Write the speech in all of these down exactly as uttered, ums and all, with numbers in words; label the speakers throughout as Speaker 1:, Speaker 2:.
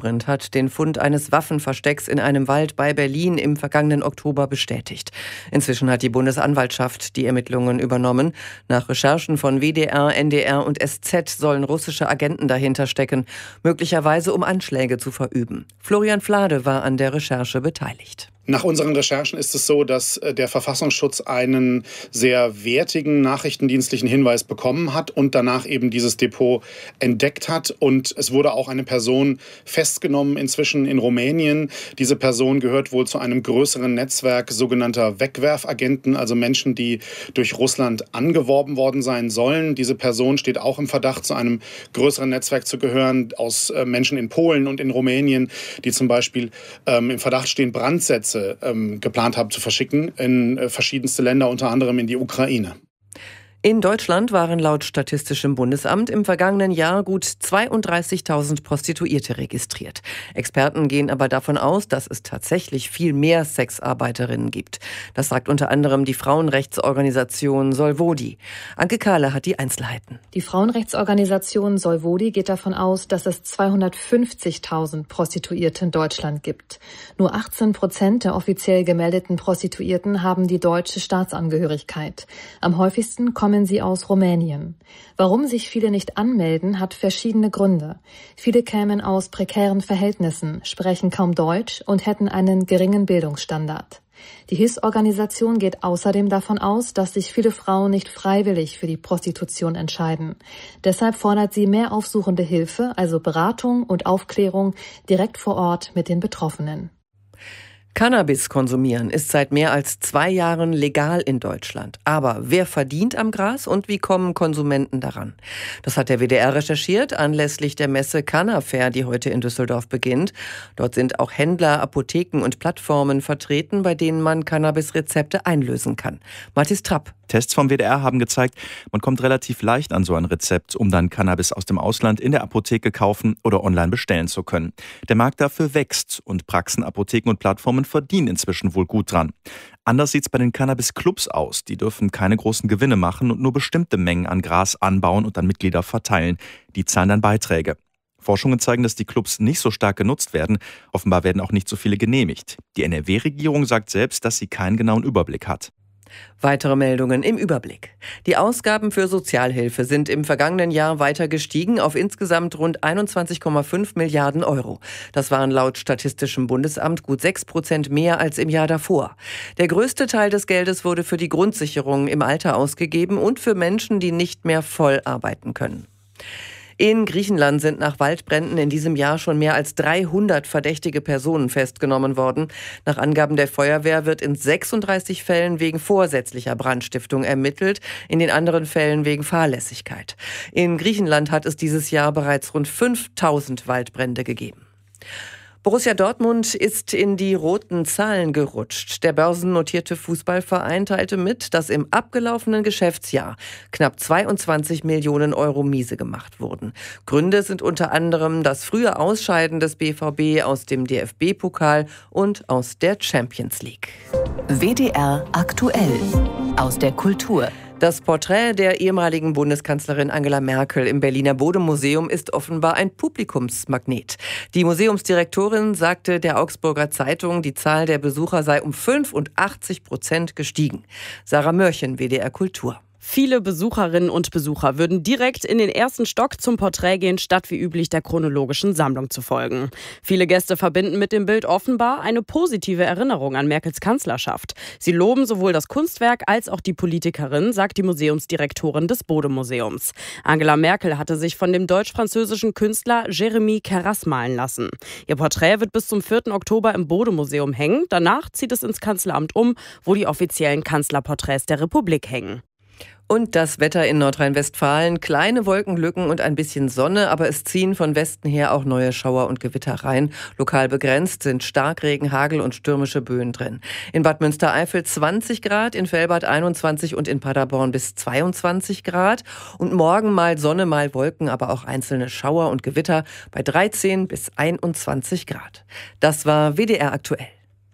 Speaker 1: Dobrindt hat den Fund eines Waffenverstecks in einem Wald bei Berlin im vergangenen Oktober bestätigt. Inzwischen hat die Bundesanwaltschaft die Ermittlungen übernommen. Nach Recherchen von W D R, N D R und S Z sollen russische Agenten dahinter stecken, möglicherweise um Anschläge zu verüben. Florian Flade war an der Recherche beteiligt.
Speaker 2: Nach unseren Recherchen ist es so, dass der Verfassungsschutz einen sehr wertigen nachrichtendienstlichen Hinweis bekommen hat und danach eben dieses Depot entdeckt hat. Und es wurde auch eine Person festgenommen inzwischen in Rumänien. Diese Person gehört wohl zu einem größeren Netzwerk sogenannter Wegwerfagenten, also Menschen, die durch Russland angeworben worden sein sollen. Diese Person steht auch im Verdacht, zu einem größeren Netzwerk zu gehören, aus Menschen in Polen und in Rumänien, die zum Beispiel ähm, im Verdacht stehen, Brandsätze geplant haben zu verschicken in verschiedenste Länder, unter anderem in die Ukraine.
Speaker 1: In Deutschland waren laut Statistischem Bundesamt im vergangenen Jahr gut zweiunddreißigtausend Prostituierte registriert. Experten gehen aber davon aus, dass es tatsächlich viel mehr Sexarbeiterinnen gibt. Das sagt unter anderem die Frauenrechtsorganisation Solvodi. Anke Kahle hat die Einzelheiten.
Speaker 3: Die Frauenrechtsorganisation Solvodi geht davon aus, dass es zweihundertfünfzigtausend Prostituierte in Deutschland gibt. Nur achtzehn Prozent der offiziell gemeldeten Prostituierten haben die deutsche Staatsangehörigkeit. Am häufigsten kommen Kommen sie aus Rumänien. Warum sich viele nicht anmelden, hat verschiedene Gründe. Viele kämen aus prekären Verhältnissen, sprechen kaum Deutsch und hätten einen geringen Bildungsstandard. Die Hilfsorganisation geht außerdem davon aus, dass sich viele Frauen nicht freiwillig für die Prostitution entscheiden. Deshalb fordert sie mehr aufsuchende Hilfe, also Beratung und Aufklärung direkt vor Ort mit den Betroffenen.
Speaker 1: Cannabis konsumieren ist seit mehr als zwei Jahren legal in Deutschland. Aber wer verdient am Gras und wie kommen Konsumenten daran? Das hat der W D R recherchiert anlässlich der Messe Cannafair, die heute in Düsseldorf beginnt. Dort sind auch Händler, Apotheken und Plattformen vertreten, bei denen man Cannabis-Rezepte einlösen kann. Mathis Trapp.
Speaker 4: Tests vom W D R haben gezeigt, man kommt relativ leicht an so ein Rezept, um dann Cannabis aus dem Ausland in der Apotheke kaufen oder online bestellen zu können. Der Markt dafür wächst und Praxen, Apotheken und Plattformen verdienen inzwischen wohl gut dran. Anders sieht es bei den Cannabis-Clubs aus. Die dürfen keine großen Gewinne machen und nur bestimmte Mengen an Gras anbauen und an Mitglieder verteilen. Die zahlen dann Beiträge. Forschungen zeigen, dass die Clubs nicht so stark genutzt werden. Offenbar werden auch nicht so viele genehmigt. Die N R W-Regierung sagt selbst, dass sie keinen genauen Überblick hat.
Speaker 1: Weitere Meldungen im Überblick. Die Ausgaben für Sozialhilfe sind im vergangenen Jahr weiter gestiegen auf insgesamt rund einundzwanzig Komma fünf Milliarden Euro. Das waren laut Statistischem Bundesamt gut sechs Prozent mehr als im Jahr davor. Der größte Teil des Geldes wurde für die Grundsicherung im Alter ausgegeben und für Menschen, die nicht mehr voll arbeiten können. In Griechenland sind nach Waldbränden in diesem Jahr schon mehr als dreihundert verdächtige Personen festgenommen worden. Nach Angaben der Feuerwehr wird in sechsunddreißig Fällen wegen vorsätzlicher Brandstiftung ermittelt, in den anderen Fällen wegen Fahrlässigkeit. In Griechenland hat es dieses Jahr bereits rund fünftausend Waldbrände gegeben. Borussia Dortmund ist in die roten Zahlen gerutscht. Der börsennotierte Fußballverein teilte mit, dass im abgelaufenen Geschäftsjahr knapp zweiundzwanzig Millionen Euro miese gemacht wurden. Gründe sind unter anderem das frühe Ausscheiden des B V B aus dem D F B-Pokal und aus der Champions League.
Speaker 5: W D R aktuell aus der Kultur.
Speaker 1: Das Porträt der ehemaligen Bundeskanzlerin Angela Merkel im Berliner Bode-Museum ist offenbar ein Publikumsmagnet. Die Museumsdirektorin sagte der Augsburger Zeitung, die Zahl der Besucher sei um fünfundachtzig Prozent gestiegen. Sarah Mörchen, W D R Kultur.
Speaker 6: Viele Besucherinnen und Besucher würden direkt in den ersten Stock zum Porträt gehen, statt wie üblich der chronologischen Sammlung zu folgen. Viele Gäste verbinden mit dem Bild offenbar eine positive Erinnerung an Merkels Kanzlerschaft. Sie loben sowohl das Kunstwerk als auch die Politikerin, sagt die Museumsdirektorin des Bode-Museums. Angela Merkel hatte sich von dem deutsch-französischen Künstler Jérémy Carras malen lassen. Ihr Porträt wird bis zum vierten Oktober im Bode-Museum hängen. Danach zieht es ins Kanzleramt um, wo die offiziellen Kanzlerporträts der Republik hängen.
Speaker 1: Und das Wetter in Nordrhein-Westfalen. Kleine Wolkenlücken und ein bisschen Sonne, aber es ziehen von Westen her auch neue Schauer und Gewitter rein. Lokal begrenzt sind Starkregen, Hagel und stürmische Böen drin. In Bad Münstereifel zwanzig Grad, in Velbert einundzwanzig und in Paderborn bis zweiundzwanzig Grad. Und morgen mal Sonne, mal Wolken, aber auch einzelne Schauer und Gewitter bei dreizehn bis einundzwanzig Grad. Das war W D R aktuell.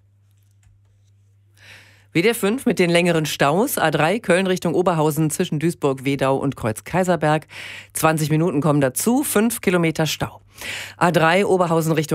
Speaker 1: W D R fünf mit den längeren Staus. A drei Köln Richtung Oberhausen zwischen Duisburg, Wedau und Kreuz-Kaiserberg. zwanzig Minuten kommen dazu, fünf Kilometer Stau. A drei Oberhausen Richtung